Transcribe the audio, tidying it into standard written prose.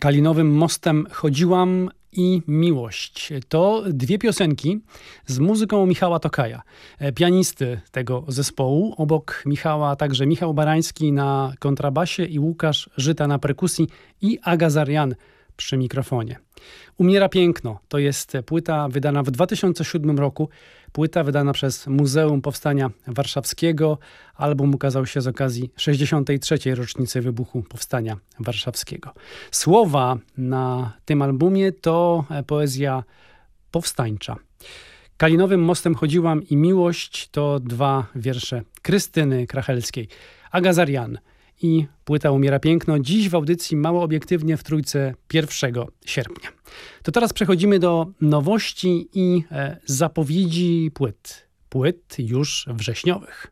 Kalinowym mostem chodziłam i Miłość. To dwie piosenki z muzyką Michała Tokaja, pianisty tego zespołu. Obok Michała także Michał Barański na kontrabasie i Łukasz Żyta na perkusji i Aga Zarian przy mikrofonie. Umiera piękno to jest płyta wydana w 2007 roku. Płyta wydana przez Muzeum Powstania Warszawskiego. Album ukazał się z okazji 63. rocznicy wybuchu Powstania Warszawskiego. Słowa na tym albumie to poezja powstańcza. Kalinowym mostem chodziłam i Miłość to dwa wiersze Krystyny Krachelskiej. Aga Zarian i płyta Umiera piękno. Dziś w audycji Mało Obiektywnie w Trójce 1 sierpnia. To teraz przechodzimy do nowości i zapowiedzi płyt już wrześniowych.